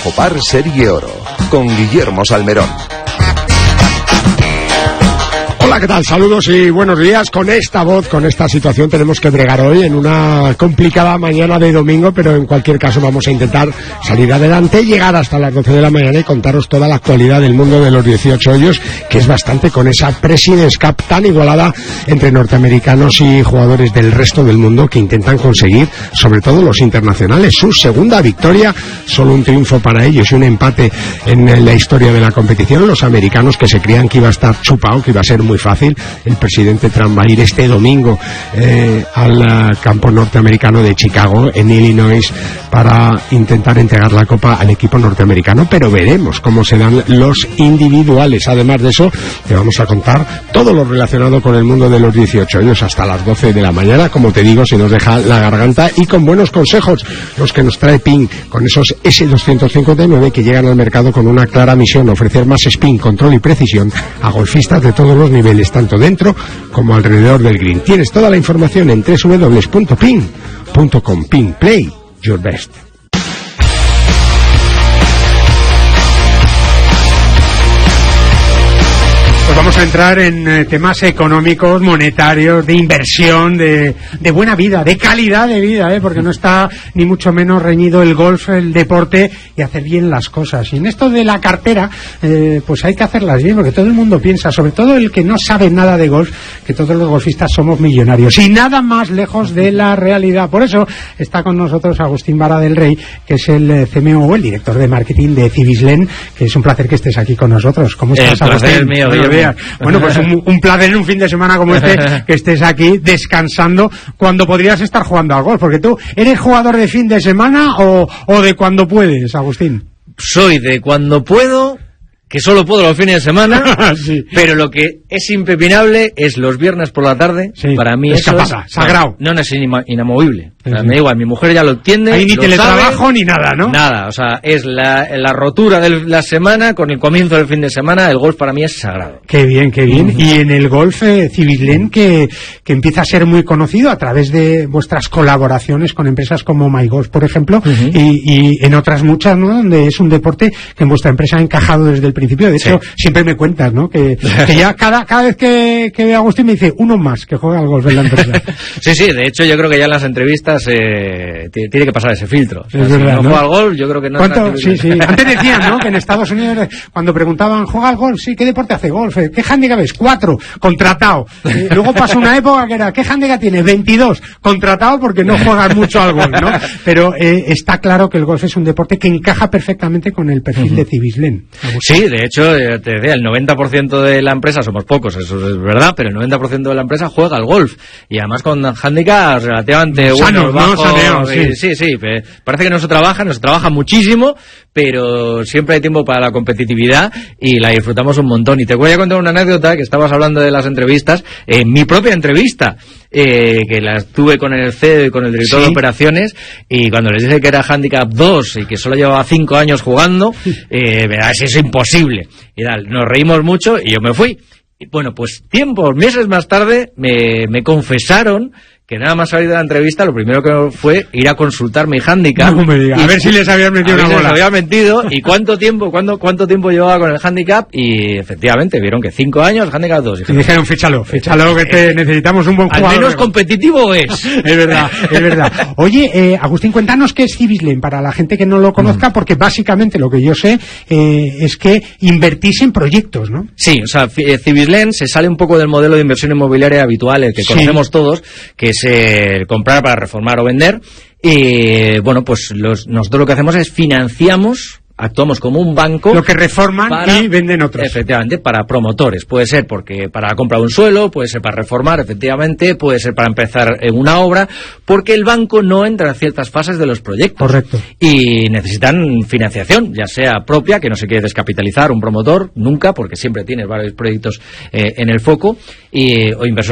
Bajo Par Serie Oro, con Guillermo Salmerón. Hola, ¿qué tal? Saludos y buenos días. Con esta voz, con esta situación tenemos que bregar hoy en una complicada mañana de domingo, pero en cualquier caso vamos a intentar salir adelante, llegar hasta las 12 de la mañana y contaros toda la actualidad del mundo de los 18 hoyos, que es bastante, con esa Presidents Cup tan igualada entre norteamericanos y jugadores del resto del mundo que intentan conseguir, sobre todo los internacionales, su segunda victoria. Solo un triunfo para ellos y un empate en la historia de la competición. Los americanos, que se creían que iba a estar chupado, que iba a ser muy fácil. El presidente Trump va a ir este domingo al campo norteamericano de Chicago, en Illinois, para intentar entregar la copa al equipo norteamericano, pero veremos cómo se dan los individuales. Además de eso, te vamos a contar todo lo relacionado con el mundo de los 18 años hasta las 12 de la mañana, como te digo, se nos deja la garganta, y con buenos consejos, los que nos trae Ping, con esos S259 que llegan al mercado con una clara misión: ofrecer más spin, control y precisión a golfistas de todos los niveles, tanto dentro como alrededor del green. Tienes toda la información en www.ping.com. Ping, play your best. Pues vamos a entrar en temas económicos, monetarios, de inversión, de buena vida, de calidad de vida, porque no está ni mucho menos reñido el golf, el deporte y hacer bien las cosas. Y en esto de la cartera, pues hay que hacerlas bien, porque todo el mundo piensa, sobre todo el que no sabe nada de golf, que todos los golfistas somos millonarios, y nada más lejos de la realidad. Por eso está con nosotros Agustín Vara del Rey, que es el CMO o el director de marketing de Cibislen, que es un placer que estés aquí con nosotros. ¿Cómo estás, Agustín? Mío, bueno, pues un placer en un fin de semana como este, que estés aquí descansando cuando podrías estar jugando al golf, porque tú eres jugador de fin de semana o de cuando puedes, Agustín. Soy de cuando puedo, que solo puedo los fines de semana, sí. Pero lo que es impepinable es los viernes por la tarde. Sí. Para mí eso es sagrado. No es inamovible. O sea, me da igual, mi mujer ya lo entiende. Ahí ni teletrabajo ni nada, ¿no? Nada, o sea, es la rotura de la semana con el comienzo del fin de semana. El golf para mí es sagrado. Qué bien, qué bien. Y en el golf, Cibislen, que empieza a ser muy conocido a través de vuestras colaboraciones con empresas como MyGolf, por ejemplo, y en otras muchas, ¿no? Donde es un deporte que en vuestra empresa ha encajado desde el principio. De hecho, siempre me cuentas, ¿no? Que ya cada vez que veo a Agustín me dice uno más que juega al golf en la empresa. Sí, de hecho yo creo que ya en las entrevistas tiene que pasar ese filtro. O sea, es verdad, si no juega al golf, yo creo que no. Sí. Antes decían, ¿no? Que en Estados Unidos, cuando preguntaban, ¿juega al golf? Sí, ¿qué deporte hace golf? ¿Qué handicap es? 4, contratado. Luego pasó una época que era, ¿qué handicap tiene? 22, contratado, porque no juegan mucho al golf, ¿no? Pero está claro que el golf es un deporte que encaja perfectamente con el perfil de Cibislen. Sí, de hecho, te decía, el 90% de la empresa, somos pocos, eso es verdad, pero el 90% de la empresa juega al golf, y además con handicaps relativamente buenos, bajos. Sí, parece que no se trabaja muchísimo, pero siempre hay tiempo para la competitividad y la disfrutamos un montón. Y te voy a contar una anécdota, que estabas hablando de las entrevistas, mi propia entrevista, que la tuve con el CEO y con el director de operaciones, y cuando les dije que era handicap 2 y que solo llevaba 5 años jugando, verás, es imposible. Y tal, nos reímos mucho y yo me fui. Y bueno, pues meses más tarde me confesaron que nada más salir de la entrevista, lo primero que fue ir a consultar mi handicap. No me digas. A ver si les habían metido una bola. Les había metido, y cuánto tiempo llevaba con el handicap, y efectivamente vieron que 5 años, handicap 2. Y dijeron, fíchalo, que necesitamos un buen jugador. Al menos competitivo es. Es verdad. Oye, Agustín, cuéntanos qué es Cibislen, para la gente que no lo conozca, porque básicamente lo que yo sé es que invertís en proyectos, ¿no? Sí, o sea, Cibislen se sale un poco del modelo de inversión inmobiliaria habitual, el que conocemos todos, que es comprar para reformar o vender. Y bueno, pues nosotros lo que hacemos es financiamos, actuamos como un banco. Lo que reforman y venden otros. Efectivamente, para promotores. Puede ser porque para comprar un suelo, puede ser para reformar, efectivamente, puede ser para empezar una obra, porque el banco no entra en ciertas fases de los proyectos. Correcto. Y necesitan financiación, ya sea propia, que no se quiere descapitalizar un promotor, nunca, porque siempre tienes varios proyectos en el foco, o inversores